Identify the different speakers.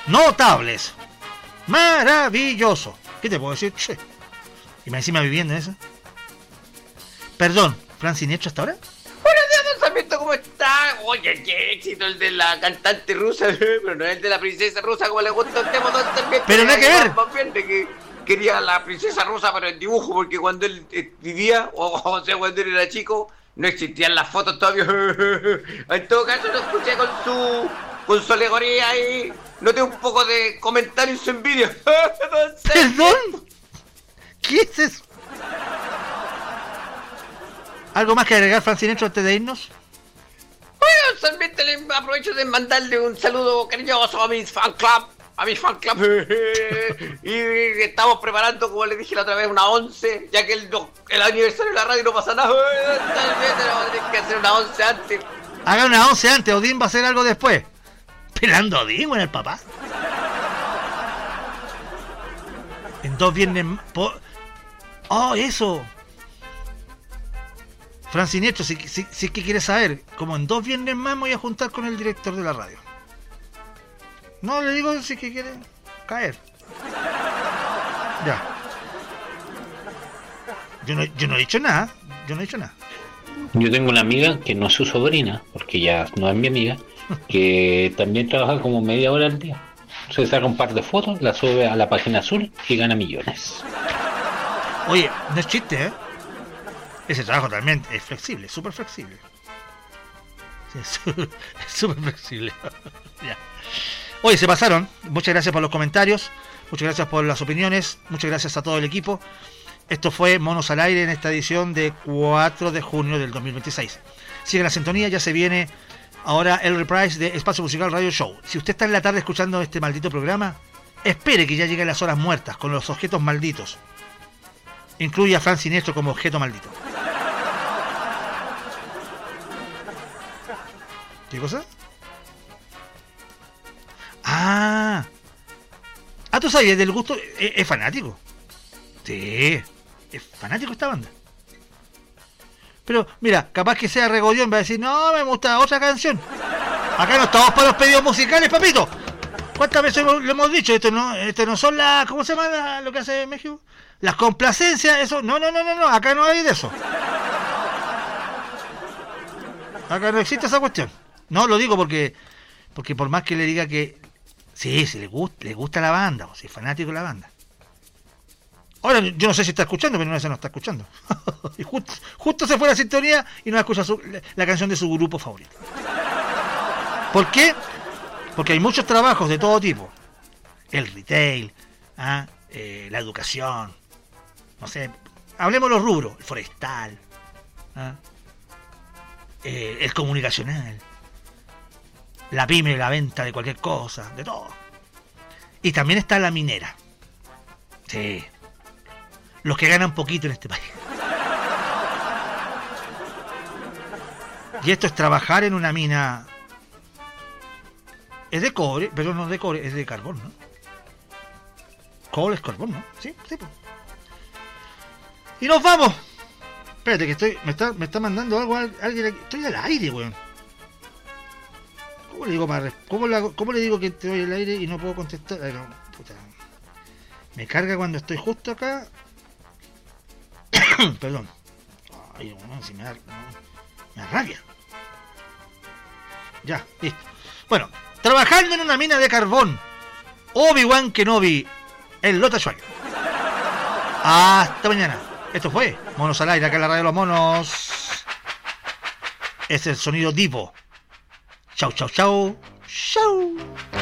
Speaker 1: notables. Maravilloso. ¿Qué te puedo decir? Che. Y me encima viviendo en eso. Perdón, Fran Siniestro hasta ahora.
Speaker 2: Buenos días, don Sarmiento, ¿cómo está? Oye, qué éxito el de la cantante rusa, pero no el de la princesa rusa como le gusta el tema, don Sarmiento.
Speaker 1: Pero nada que ver.
Speaker 2: Más bien de que quería la princesa rusa para el dibujo, porque cuando él vivía, o sea, cuando él era chico, no existían las fotos todavía. En todo caso, lo escuché con su alegoría y noté un poco de comentarios en vídeo.
Speaker 1: ¿Perdón? ¿Qué es eso? ¿Algo más que agregar, Fran Siniestro, antes de irnos?
Speaker 2: Bueno, solamente le aprovecho de mandarle un saludo cariñoso a mis fan club. Y estamos preparando, como le dije la otra vez, una 11, ya que el aniversario de la radio no pasa nada. Tenemos que hacer una 11 antes.
Speaker 1: Haga una 11 antes, Odín va a hacer algo después. Pelando a Odín, bueno, el papá. En 2 viernes... Oh, eso. Fran Siniestro, si es que quieres saber, como en 2 viernes más me voy a juntar con el director de la radio. No, le digo si es que quiere caer. Ya. Yo no he dicho nada.
Speaker 3: Yo tengo una amiga que no es su sobrina, porque ya no es mi amiga, que también trabaja como media hora al día. Se saca un par de fotos, la sube a la página azul y gana millones.
Speaker 1: Oye, no es chiste, ¿eh? Ese trabajo también es flexible, súper flexible. Sí, es súper flexible. Ya. Oye, se pasaron. Muchas gracias por los comentarios. Muchas gracias por las opiniones. Muchas gracias a todo el equipo. Esto fue Monos al Aire en esta edición de 4 de junio del 2026. Sigue la sintonía, ya se viene ahora el reprise de Espacio Musical Radio Show. Si usted está en la tarde escuchando este maldito programa, espere que ya lleguen las horas muertas con los objetos malditos. Incluye a Fran Siniestro como objeto maldito. ¿Qué cosa? ¿Tú sabías del gusto? Es fanático. Sí, es fanático esta banda. Pero, mira, capaz que sea regollón, va a decir, no, me gusta otra canción. Acá no estamos para los pedidos musicales, papito. ¿Cuántas veces lo hemos dicho? Esto no son las... ¿Cómo se llama lo que hace México? Las complacencias, eso... No, acá no hay de eso. Acá no existe esa cuestión. No, lo digo porque por más que le diga que... Sí, le gusta la banda, o si es fanático de la banda. Ahora, yo no sé si está escuchando, pero no se nos está escuchando. Y justo se fue la sintonía y no escucha la canción de su grupo favorito. ¿Por qué? Porque hay muchos trabajos de todo tipo. El retail, la educación, no sé, hablemos de los rubros, el forestal, el comunicacional, la pyme, la venta de cualquier cosa, de todo. Y también está la minera. Sí. Los que ganan poquito en este país. Y esto es trabajar en una mina. Es de cobre, pero no de cobre, es de carbón, ¿no? Cobre es carbón, ¿no? Sí, pues. Y nos vamos. Espérate que me está mandando algo alguien aquí. Estoy al aire, weón. ¿Cómo le digo ¿Cómo le digo que estoy al aire y no puedo contestar? Ay, no, puta. Me carga cuando estoy justo acá. Perdón. Ay, no, si me da rabia. Ya, listo. Bueno, trabajando en una mina de carbón. Obi-Wan Kenobi. El Lota Schwager. Hasta mañana. Esto fue Monos al Aire, acá en la radio de los monos. Es el sonido Divo. Chau, chau, chau. Chau.